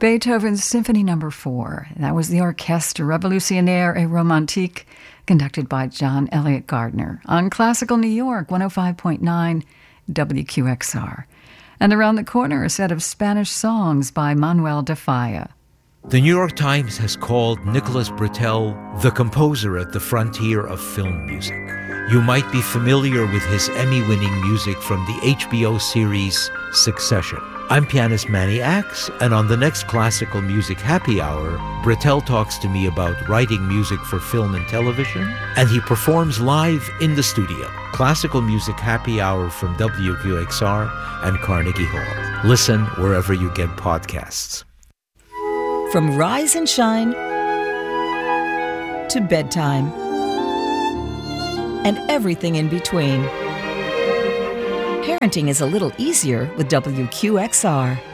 Beethoven's Symphony No. 4. That was the Orchestre Revolutionnaire et Romantique, conducted by John Elliott Gardner on Classical New York 105.9 WQXR. And around the corner, a set of Spanish songs by Manuel de Falla. The New York Times has called Nicholas Britell the composer at the frontier of film music. You might be familiar with his Emmy-winning music from the HBO series Succession. I'm pianist Manny Axe, and on the next Classical Music Happy Hour, Britell talks to me about writing music for film and television, and he performs live in the studio. Classical Music Happy Hour from WQXR and Carnegie Hall. Listen wherever you get podcasts. From rise and shine to bedtime and everything in between. Parenting is a little easier with WQXR.